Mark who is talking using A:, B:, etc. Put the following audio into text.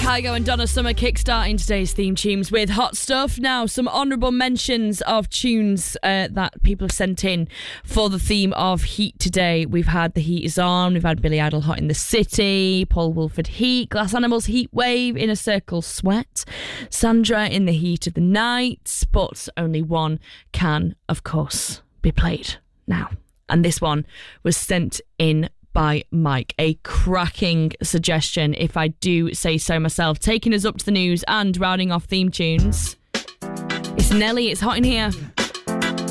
A: Kygo and Donna Summer kickstarting today's theme tunes with hot stuff. Now, some honourable mentions of tunes that people have sent in for the theme of Heat today. We've had The Heat Is On, we've had Billy Idol, Hot in the City, Paul Woolford, Heat, Glass Animals, Heat Wave, Inner Circle, Sweat, Sandra, In the Heat of the Night, but only one can, of course, be played now. And this one was sent in by Mike. A cracking suggestion, if I do say so myself. Taking us up to the news and rounding off theme tunes. It's Nelly, It's Hot in Here.